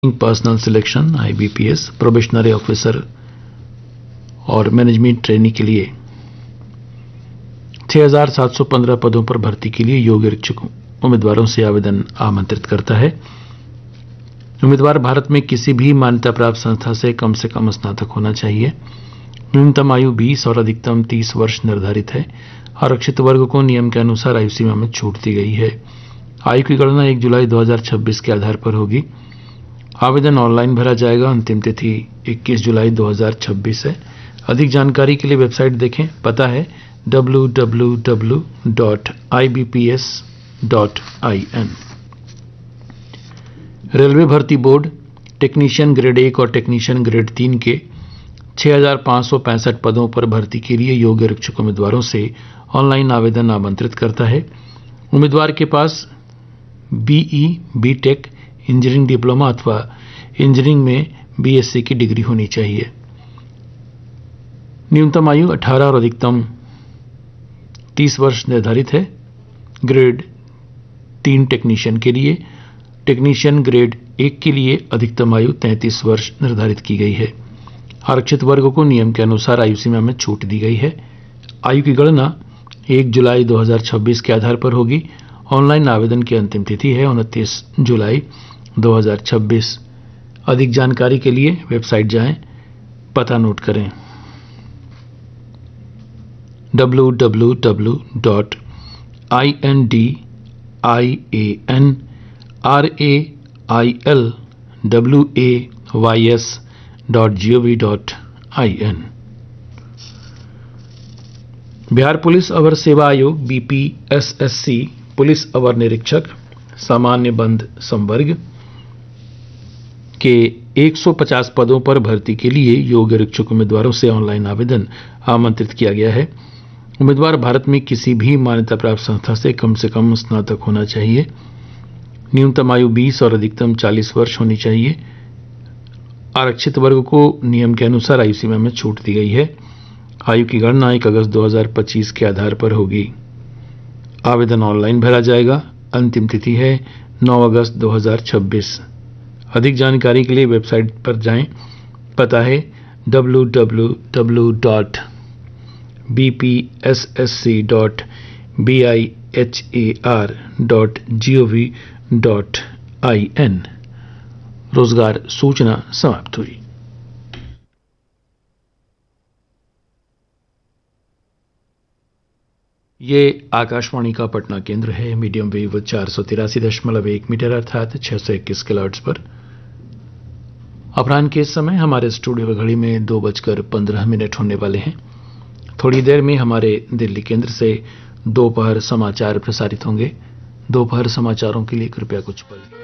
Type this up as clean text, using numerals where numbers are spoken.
Personal selection IBPS, probationary officer और management trainee के लिए 6,715 पदों पर भर्ती के लिए योग्य इच्छुक उम्मीदवारों से आवेदन आमंत्रित करता है। उम्मीदवार भारत में किसी भी मान्यता प्राप्त संस्था से कम स्नातक होना चाहिए। न्यूनतम आयु 20 और अधिकतम 30 वर्ष निर्धारित है। आरक्षित वर्ग को नियम के अनुसार आयु सीमा में छूट दी गई है। आयु की गणना 1 जुलाई 2026 के आधार पर होगी। आवेदन ऑनलाइन भरा जाएगा। अंतिम तिथि 21 जुलाई 2026 है। अधिक जानकारी के लिए वेबसाइट देखें। पता है www.ibps.in। रेलवे भर्ती बोर्ड टेक्नीशियन ग्रेड 1 और टेक्नीशियन ग्रेड 3 के 6,565 पदों पर भर्ती के लिए योग्य इच्छुक उम्मीदवारों से ऑनलाइन आवेदन आमंत्रित करता है। उम्मीदवार के पास BE, BTech, इंजीनियरिंग डिप्लोमा अथवा इंजीनियरिंग में BSc की डिग्री होनी चाहिए। न्यूनतम आयु 18 और अधिकतम 30 वर्ष निर्धारित है। ग्रेड 3 टेक्नीशियन के लिए, टेक्नीशियन ग्रेड 1 के लिए अधिकतम आयु 33 वर्ष निर्धारित की गई है। आरक्षित वर्ग को नियम के अनुसार आयु सीमा में छूट दी गई है। आयु की गणना 1 जुलाई 2026 के आधार पर होगी। ऑनलाइन आवेदन की अंतिम तिथि है 29 जुलाई 2026। अधिक जानकारी के लिए वेबसाइट जाएं। पता नोट करें www.indianrailways.gov.in। बिहार पुलिस अवर सेवा आयोग BPSSC पुलिस अवर निरीक्षक सामान्य बंद संवर्ग के 150 पदों पर भर्ती के लिए योग्य इच्छुक उम्मीदवारों से ऑनलाइन आवेदन आमंत्रित किया गया है। उम्मीदवार भारत में किसी भी मान्यता प्राप्त संस्था से कम स्नातक होना चाहिए। न्यूनतम आयु 20 और अधिकतम 40 वर्ष होनी चाहिए। आरक्षित वर्ग को नियम के अनुसार आयु सीमा में छूट दी गई है। आयु की गणना 1 अगस्त 2025 के आधार पर होगी। आवेदन ऑनलाइन भरा जाएगा। अंतिम तिथि है 9 अगस्त 2026। अधिक जानकारी के लिए वेबसाइट पर जाएं। पता है www.bpsSC.bihar.gov.in। रोजगार सूचना समाप्त हुई। ये आकाशवाणी का पटना केंद्र है। मीडियम वेव 483.1 मीटर अर्थात 621 किलोहर्ट्ज पर। अपराह्न के समय हमारे स्टूडियो घड़ी में 2:15 होने वाले हैं। थोड़ी देर में हमारे दिल्ली केंद्र से दोपहर समाचार प्रसारित होंगे। दोपहर समाचारों के लिए कृपया कुछ पल